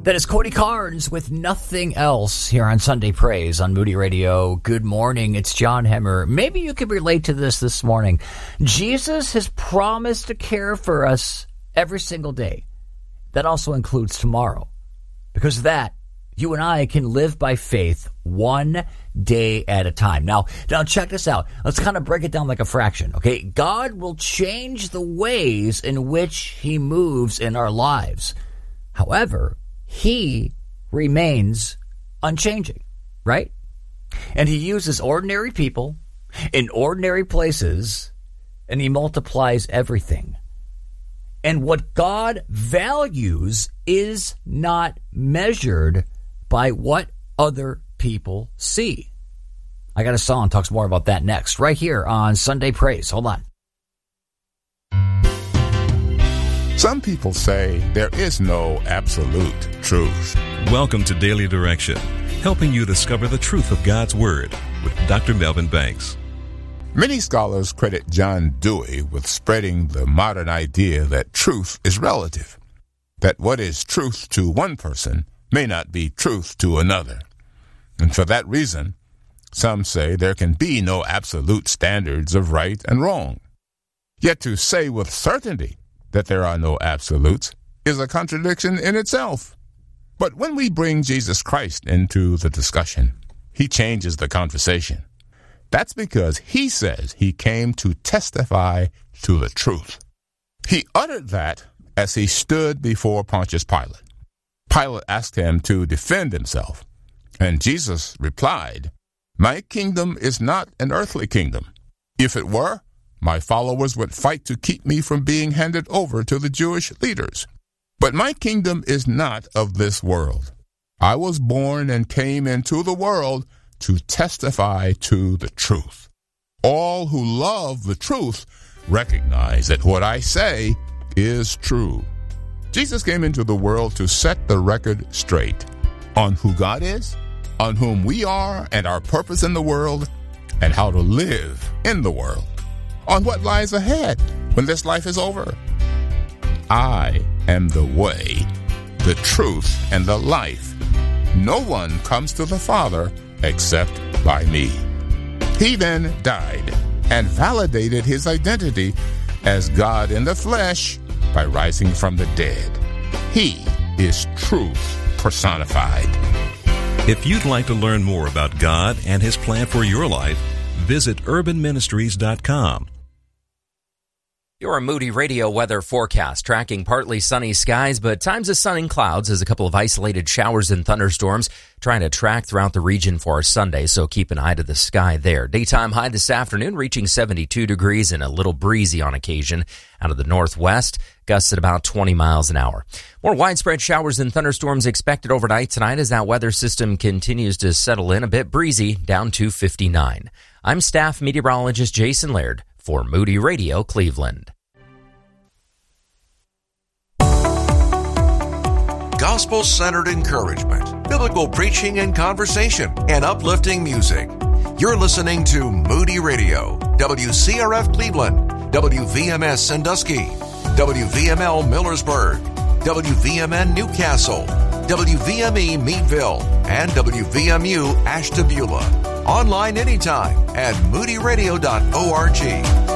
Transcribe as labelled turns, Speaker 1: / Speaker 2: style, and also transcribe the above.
Speaker 1: That is Cody Carnes with Nothing Else here on Sunday Praise on Moody Radio. Good morning. It's John Hemmer. Maybe you could relate to this morning. Jesus has promised to care for us every single day. That also includes tomorrow. Because of that, you and I can live by faith one day at a time. Now check this out. Let's kind of break it down like a fraction, okay? God will change the ways in which he moves in our lives. However, he remains unchanging, right? And he uses ordinary people in ordinary places, and he multiplies everything. And what God values is not measured by what other people see. I got a song talks more about that next, right here on Sunday Praise. Hold on.
Speaker 2: Some people say there is no absolute truth.
Speaker 3: Welcome to Daily Direction, helping you discover the truth of God's Word with Dr. Melvin Banks.
Speaker 2: Many scholars credit John Dewey with spreading the modern idea that truth is relative, that what is truth to one person may not be truth to another. And for that reason, some say there can be no absolute standards of right and wrong. Yet to say with certainty that there are no absolutes is a contradiction in itself. But when we bring Jesus Christ into the discussion, he changes the conversation. That's because he says he came to testify to the truth. He uttered that as he stood before Pontius Pilate. Pilate asked him to defend himself, and Jesus replied, "My kingdom is not an earthly kingdom. If it were, my followers would fight to keep me from being handed over to the Jewish leaders. But my kingdom is not of this world. I was born and came into the world to testify to the truth. All who love the truth recognize that what I say is true." Jesus came into the world to set the record straight on who God is, on whom we are and our purpose in the world, and how to live in the world, on what lies ahead when this life is over. I am the way, the truth, and the life. No one comes to the Father except by me. He then died and validated his identity as God in the flesh by rising from the dead. He is truth personified.
Speaker 3: If you'd like to learn more about God and his plan for your life, visit urbanministries.com.
Speaker 4: Your Moody Radio weather forecast, tracking partly sunny skies, but times of sun and clouds as a couple of isolated showers and thunderstorms trying to track throughout the region for our Sunday, so keep an eye to the sky there. Daytime high this afternoon reaching 72 degrees and a little breezy on occasion. Out of the northwest, gusts at about 20 miles an hour. More widespread showers and thunderstorms expected overnight tonight as that weather system continues to settle in, a bit breezy, down to 59. I'm staff meteorologist Jason Laird for Moody Radio Cleveland.
Speaker 5: Gospel-centered encouragement, biblical preaching and conversation, and uplifting music. You're listening to Moody Radio, WCRF Cleveland, WVMS Sandusky, WVML Millersburg, WVMN Newcastle, WVME Meadville, and WVMU Ashtabula. Online anytime at moodyradio.org.